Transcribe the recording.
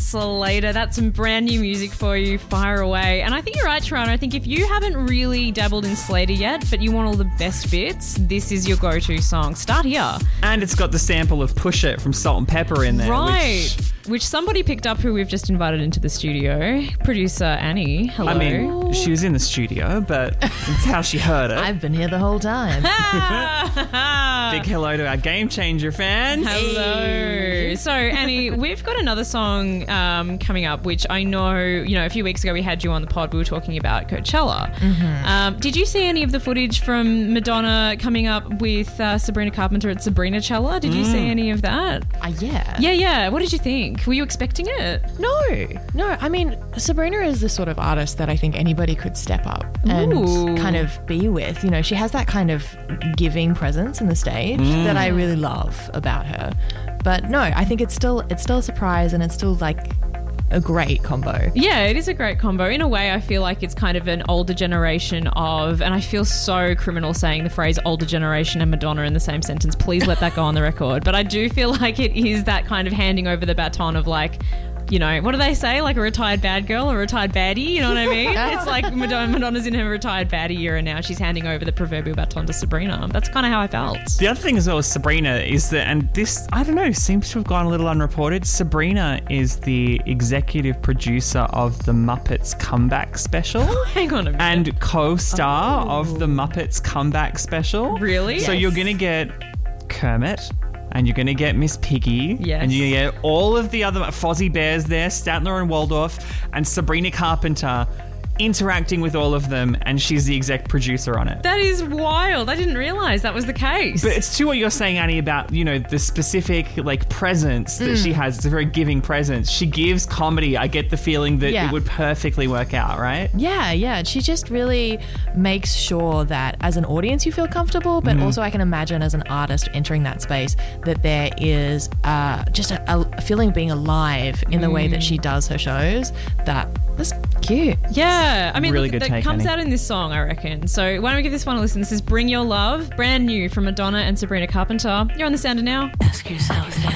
Slater. That's some brand new music for you. Fire away. And I think you're right, Toronto. I think if you haven't really dabbled in Slater yet, but you want all the best bits, this is your go-to song. Start here. And it's got the sample of Push It from Salt and Pepper in there. Right. Which somebody picked up who we've just invited into the studio. Producer Annie. Hello. I mean, she was in the studio, but it's how she heard it. I've been here the whole time. Big hello to our Game Changer fans. Hello. So, Annie, we've got another song coming up, which I know, a few weeks ago we had you on the pod. We were talking about Coachella. Mm-hmm. Did you see any of the footage from Madonna coming up with Sabrina Carpenter at Sabrinacella? Did you see any of that? Yeah. Yeah. What did you think? Were you expecting it? No. I mean, Sabrina is the sort of artist that I think anybody could step up and kind of be with. She has that kind of giving presence in the stage that I really love about her. But no, I think it's still a surprise, and it's still like a great combo. Yeah, it is a great combo. In a way, I feel like it's kind of an older generation of, and I feel so criminal saying the phrase older generation and Madonna in the same sentence. Please let that go on the record. But I do feel like it is that kind of handing over the baton of like, what do they say? Like a retired bad girl or a retired baddie? You know what I mean? It's like Madonna's in her retired baddie era now. She's handing over the proverbial baton to Sabrina. That's kind of how I felt. The other thing as well as Sabrina is that, and this, I don't know, seems to have gone a little unreported, Sabrina is the executive producer of the Muppets Comeback Special. Hang on a minute. And co-star of the Muppets Comeback Special. Really? So you're going to get Kermit, and you're going to get Miss Piggy. Yes. And you're going to get all of the other Fozzie Bears there, Statler and Waldorf, and Sabrina Carpenter interacting with all of them, and she's the exec producer on it. That is wild. I didn't realise that was the case. But it's to what you're saying, Annie, about, the specific, presence that she has. It's a very giving presence. She gives comedy. I get the feeling that it would perfectly work out, right? Yeah. She just really makes sure that as an audience you feel comfortable, but also I can imagine as an artist entering that space that there is just a feeling of being alive in the way that she does her shows. That was cute. Yeah. I mean, really look, good that take, comes Annie. out in this song, I reckon. So why don't we give this one a listen? This is Bring Your Love, brand new from Madonna and Sabrina Carpenter. You're on The Sounder now. Ask yourself that.